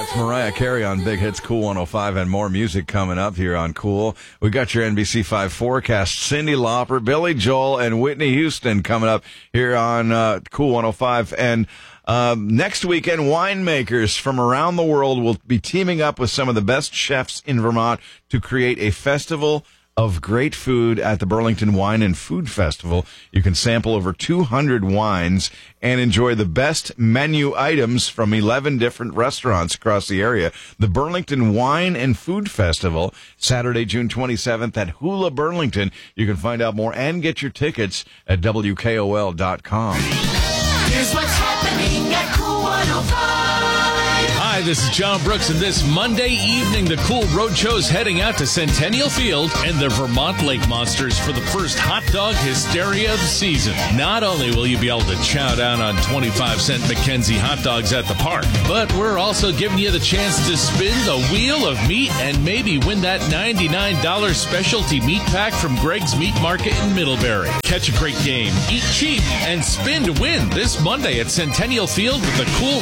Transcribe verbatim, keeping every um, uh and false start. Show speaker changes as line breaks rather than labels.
That's Mariah Carey on Big Hits Cool one oh five, and more music coming up here on Cool. We got your N B C five forecast. Cyndi Lauper, Billy Joel, and Whitney Houston coming up here on uh, Cool one oh five. And um, next weekend, winemakers from around the world will be teaming up with some of the best chefs in Vermont to create a festival of great food at the Burlington Wine and Food Festival. You can sample over two hundred wines and enjoy the best menu items from eleven different restaurants across the area. The Burlington Wine and Food Festival, Saturday, June twenty-seventh at Hula Burlington. You can find out more and get your tickets at W K O L dot com.
Here's what's happening at Cool one oh five.
Hi, this is John Brooks, and this Monday evening, the Cool Roadshow is heading out to Centennial Field and the Vermont Lake Monsters for the first hot dog hysteria of the season. Not only will you be able to chow down on twenty-five cent Mackenzie hot dogs at the park, but we're also giving you the chance to spin the wheel of meat and maybe win that ninety-nine dollars specialty meat pack from Greg's Meat Market in Middlebury. Catch a great game, eat cheap, and spin to win this Monday at Centennial Field with the Cool